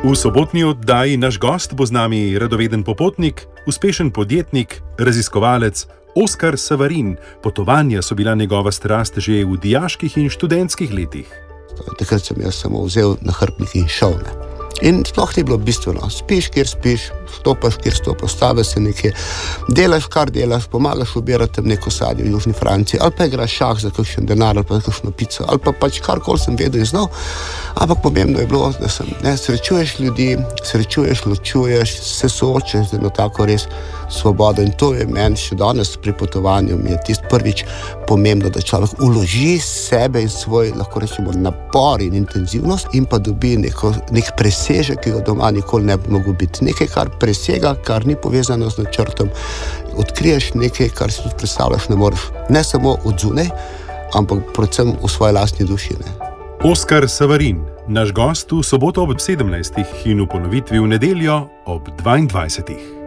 V sobotni oddaji naš gost bo z nami radoveden popotnik, uspešen podjetnik, raziskovalec Oskar Savarin. Potovanja so bila njegova strast že v dijaških in študentskih letih. Takrat sem jaz samo vzel nahrbtnik in šel. In sploh ni bilo bistveno. Spiš, kjer spiš, stopaš, kjer stopaš, staviš se nekje, delaš, kar delaš, pomagaš ubirati neko sadje v Južni Franciji, ali pa igraš šah za kakšen denar, ali pa za kakšno pico, ali pa pač karkoli sem vedel in znal. Ampak pomembno je bilo, da srečuješ ljudi, ločuješ, se soočaš z eno tako res svobodo. In to je meni še danes pri potovanju, mi je tisto prvič pomembno, da človek uloži sebe in svoj, lahko rečemo, napor in intenzivnost in pa dobi nek presežek, ki ga doma nikoli ne bi mogel biti. Nekaj, kar presega, kar ni povezano z načrtom. Odkriješ nekaj, kar si tudi predstavljaš, ne moreš. Ne samo od zunaj, ampak predvsem v svoji lastni duši. Oskar Savarin, naš gost v soboto ob 17. in v ponovitvi v nedeljo ob 22.